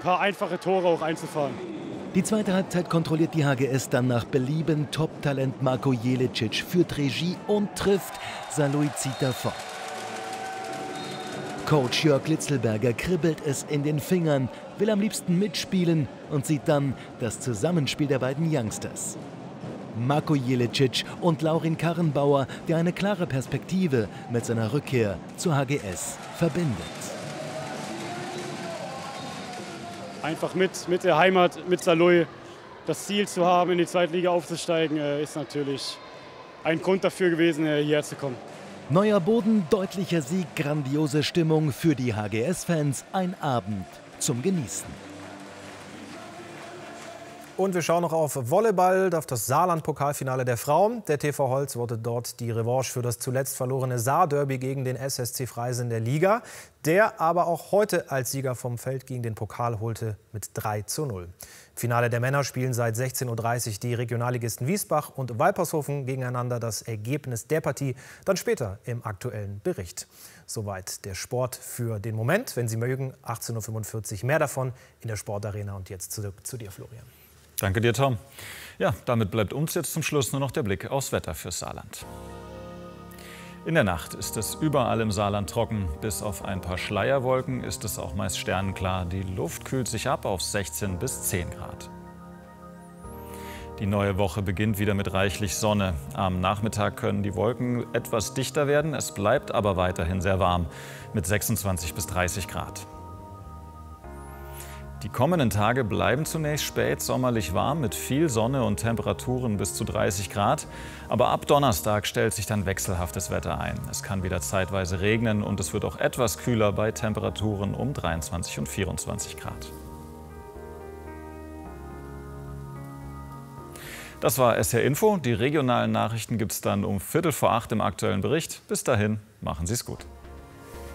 paar einfache Tore auch einzufahren. Die zweite Halbzeit kontrolliert die HGS dann nach Belieben. Top-Talent Marko Jelicic führt Regie und trifft. Saarlouis zieht davon. Coach Jörg Litzelberger kribbelt es in den Fingern, will am liebsten mitspielen und sieht dann das Zusammenspiel der beiden Youngsters. Marko Jelicic und Laurin Karrenbauer, der eine klare Perspektive mit seiner Rückkehr zur HGS verbindet. Einfach mit der Heimat, mit Saarlouis, das Ziel zu haben, in die Zweitliga aufzusteigen, ist natürlich ein Grund dafür gewesen, hierher zu kommen. Neuer Boden, deutlicher Sieg, grandiose Stimmung für die HGS-Fans. Ein Abend zum Genießen. Und wir schauen noch auf Volleyball, auf das Saarland-Pokalfinale der Frauen. Der TV Holz wurde dort die Revanche für das zuletzt verlorene Saar-Derby gegen den SSC Freising der Liga, der aber auch heute als Sieger vom Feld gegen den Pokal holte mit 3:0. Im Finale der Männer spielen seit 16:30 Uhr die Regionalligisten Wiesbach und Walpershofen gegeneinander. Das Ergebnis der Partie dann später im aktuellen Bericht. Soweit der Sport für den Moment. Wenn Sie mögen, 18:45 Uhr mehr davon in der Sportarena. Und jetzt zurück zu dir, Florian. Danke dir, Tom. Ja, damit bleibt uns jetzt zum Schluss nur noch der Blick aufs Wetter fürs Saarland. In der Nacht ist es überall im Saarland trocken. Bis auf ein paar Schleierwolken ist es auch meist sternenklar. Die Luft kühlt sich ab auf 16 bis 10 Grad. Die neue Woche beginnt wieder mit reichlich Sonne. Am Nachmittag können die Wolken etwas dichter werden. Es bleibt aber weiterhin sehr warm mit 26 bis 30 Grad. Die kommenden Tage bleiben zunächst spätsommerlich warm mit viel Sonne und Temperaturen bis zu 30 Grad. Aber ab Donnerstag stellt sich dann wechselhaftes Wetter ein. Es kann wieder zeitweise regnen und es wird auch etwas kühler bei Temperaturen um 23 und 24 Grad. Das war SR Info. Die regionalen Nachrichten gibt es dann um 7:45 im aktuellen Bericht. Bis dahin, machen Sie es gut.